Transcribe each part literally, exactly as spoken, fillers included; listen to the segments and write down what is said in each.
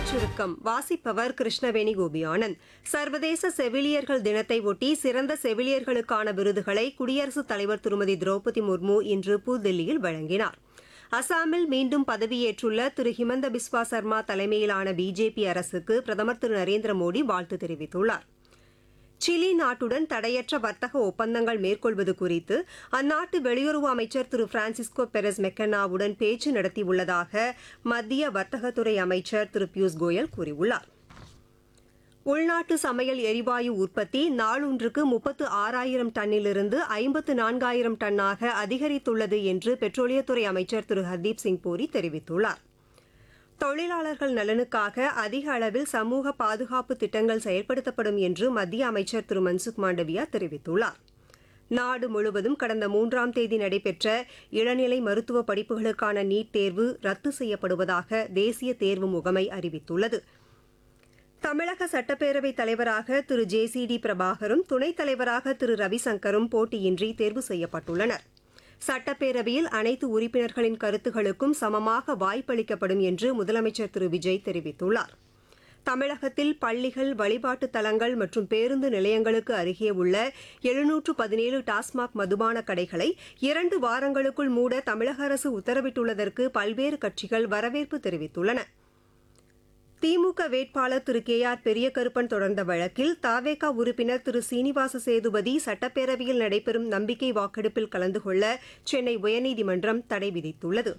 சுருக்கம் வாசிப்பவர் கிருஷ்ணவேணி கோபியானந்த். சர்வதேச செவிலியர்கள் தினத்தை ஒட்டி சிறந்த செவிலியர்களுக்கான விருதுகளை குடியரசுத் தலைவர் திருமதி திரௌபதி முர்மு இன்று புதுதில்லியில் வழங்கினார். அசாமில் மீண்டும் பதவியேற்றுள்ள திரு ஹிமந்த பிஸ்வா சர்மா தலைமையிலான பிஜேபி அரசுக்கு பிரதமர் திரு நரேந்திர மோடி வாழ்த்து தெரிவித்துள்ளார். சிலி நாட்டுடன் தடையற்ற வர்த்தக ஒப்பந்தங்கள் மேற்கொள்வது குறித்து அந்நாட்டு வெளியுறவு அமைச்சர் திரு பிரான்சிஸ்கோ பெரஸ் மெக்கன்னாவுடன் பேச்சு நடத்தியுள்ளதாக மத்திய வர்த்தகத்துறை அமைச்சர் திரு பியூஷ் கோயல் கூறியுள்ளார். உள்நாட்டு சமையல் எரிவாயு உற்பத்தி நாளொன்றுக்கு முப்பத்து ஆறாயிரம் டன்னிலிருந்து ஐம்பத்து நான்காயிரம் டன்னாக அதிகரித்துள்ளது என்று பெட்ரோலியத்துறை அமைச்சர் திரு ஹர்தீப் சிங் பூரி தெரிவித்துள்ளார். தொழிலாளர்கள் நலனுக்காக அதிக அளவில் சமூக பாதுகாப்பு திட்டங்கள் செயல்படுத்தப்படும் என்று மத்திய அமைச்சர் திரு மன்சுக் மாண்டவியா தெரிவித்துள்ளார். நாடு முழுவதும் கடந்த மூன்றாம் தேதி நடைபெற்ற இளநிலை மருத்துவ படிப்புகளுக்கான நீட் தேர்வு ரத்து செய்யப்படுவதாக தேசிய தேர்வு முகமை அறிவித்துள்ளது. தமிழக சட்டப்பேரவைத் தலைவராக திரு ஜே சி டி பிரபாகரும் துணைத் தலைவராக திரு ரவிசங்கரும் போட்டியின்றி தேர்வு செய்யப்பட்டுள்ளனர். சட்டப்பேரவையில் அனைத்து உறுப்பினர்களின் கருத்துகளுக்கும் சமமாக வாய்ப்பளிக்கப்படும் என்று முதலமைச்சர் திரு விஜய் தெரிவித்துள்ளார். தமிழகத்தில் பள்ளிகள், வழிபாட்டுத் தலங்கள் மற்றும் பேருந்து நிலையங்களுக்கு அருகே உள்ள எழுநூற்று பதினேழு டாஸ்மாக் மதுபான கடைகளை இரண்டு வாரங்களுக்குள் மூட தமிழக அரசு உத்தரவிட்டுள்ளதற்கு பல்வேறு கட்சிகள் வரவேற்பு தெரிவித்துள்ளன. திமுக வேட்பாளர் திரு கே ஆர் பெரியகருப்பன் தொடர்ந்த வழக்கில் தவேகா உறுப்பினர் திரு சீனிவாச சேதுபதி சட்டப்பேரவையில் நடைபெறும் நம்பிக்கை வாக்கெடுப்பில் கலந்து கொள்ள சென்னை உயர்நீதிமன்றம் தடை விதித்துள்ளது.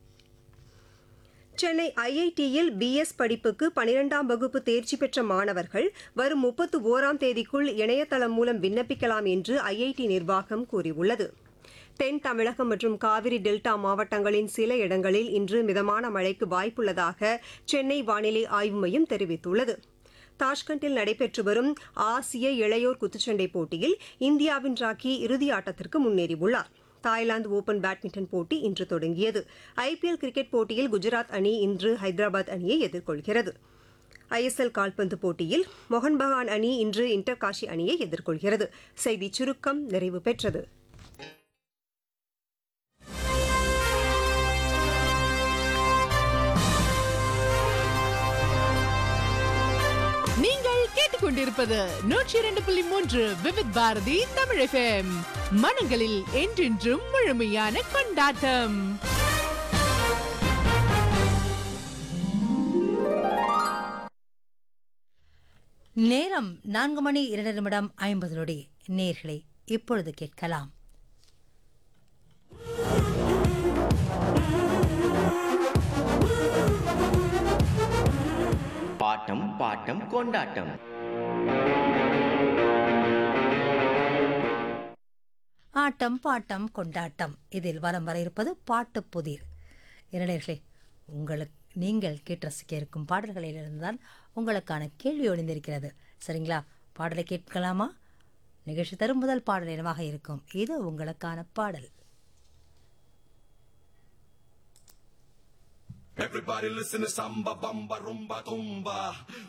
சென்னை ஐ ஐ டியில் பி எஸ் படிப்புக்கு பனிரெண்டாம் வகுப்பு தேர்ச்சி பெற்ற மாணவர்கள் வரும் முப்பத்து ஓராம் தேதிக்குள் இணையதளம் மூலம் விண்ணப்பிக்கலாம் என்று ஐ ஐ டி நிர்வாகம் கூறியுள்ளது. தென் தமிழகம் மற்றும் காவிரி டெல்டா மாவட்டங்களின் சில இடங்களில் இன்று மிதமான மழைக்கு வாய்ப்புள்ளதாக சென்னை வானிலை ஆய்வு மையம் தெரிவித்துள்ளது. தாஷ்கண்டில் நடைபெற்று வரும் ஆசிய இளையோர் குத்துச்சண்டை போட்டியில் இந்தியாவின் ராக்கி இறுதி ஆட்டத்திற்கு முன்னேறியுள்ளார். தாய்லாந்து ஓபன் பேட்மிண்டன் போட்டி இன்று தொடங்கியது. ஐ பி எல் கிரிக்கெட் போட்டியில் குஜராத் அணி இன்று ஹைதராபாத் அணியை எதிர்கொள்கிறது. ஐ எஸ் எல் கால்பந்து போட்டியில் மோகன் பகான் அணி இன்று இன்டர்காஷி அணியை எதிர்கொள்கிறது. செய்திச் சுருக்கம் நிறைவு பெற்றது. கொண்டிருப்பது நூற்றி இரண்டு புள்ளி மூன்று விவித் பாரதி தமிழ் எஃப் எம். மனங்களில் என்றென்றும் முழுமையான கொண்டாட்டம். நேரம் நான்கு மணி இரண்டு நிமிடம் ஐம்பது நொடி. நேர்களை இப்பொழுது கேட்கலாம். பாட்டம் பாட்டம் கொண்டாட்டம். ஆட்டம் பாட்டம் கொண்டாட்டம். இதில் வலம் வர இருப்பது பாட்டு புதிர். இரண்டர்களே, உங்களுக்கு நீங்கள் கேட்டு ரசிக்க இருக்கும் பாடல்களிலிருந்து தான் உங்களுக்கான கேள்வி ஒளிந்திருக்கிறது. சரிங்களா? பாடலை கேட்கலாமா? நிகழ்ச்சி தரும் முதல் பாடல் என்னவாக இருக்கும்? இது உங்களுக்கான பாடல். Everybody listen to samba, bamba, rumba, tumba.